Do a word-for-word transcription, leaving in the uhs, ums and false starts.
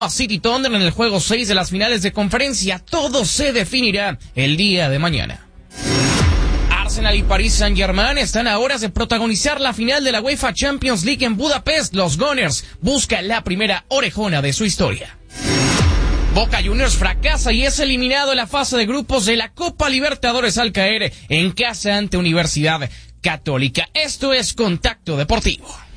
City Thunder en el juego seis de las finales de conferencia. Todo se definirá el día de mañana. Arsenal y Paris Saint-Germain están a horas de protagonizar la final de la UEFA Champions League en Budapest. Los Gunners buscan la primera orejona de su historia. Boca Juniors fracasa y es eliminado en la fase de grupos de la Copa Libertadores al caer en casa ante Universidad Católica. Esto es Contacto Deportivo.